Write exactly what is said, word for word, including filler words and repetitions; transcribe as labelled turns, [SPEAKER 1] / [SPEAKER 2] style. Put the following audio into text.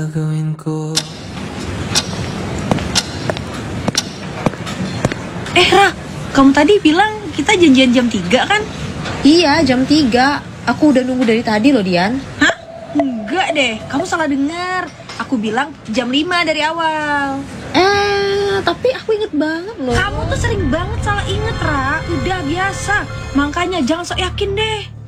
[SPEAKER 1] Eh Ra, kamu tadi bilang kita janjian jam tiga kan?
[SPEAKER 2] Iya, jam tiga. Aku udah nunggu dari tadi loh, Dian.
[SPEAKER 1] Hah? Enggak deh, kamu salah dengar. Aku bilang jam lima dari awal.
[SPEAKER 2] Eh, tapi aku inget banget loh.
[SPEAKER 1] Kamu tuh sering banget salah inget, Ra. Udah biasa. Makanya jangan sok yakin deh.